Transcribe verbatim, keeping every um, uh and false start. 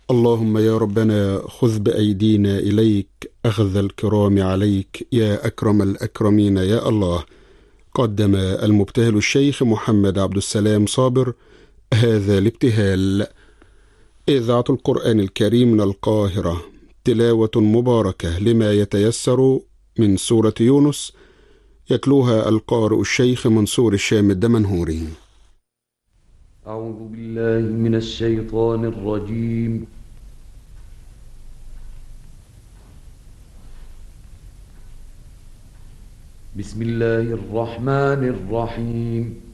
اللهم يا ربنا خذ بأيدينا إليك أخذ الكرام عليك يا أكرم الأكرمين يا الله. قدم المبتهل الشيخ محمد عبد السلام صابر هذا الابتهال. إذاعة القرآن الكريم من القاهرة، تلاوة مباركة لما يتيسر من سورة يونس، يتلوها القارئ الشيخ منصور الشام الدمنهوري. أعوذ بالله من الشيطان الرجيم. بسم الله الرحمن الرحيم.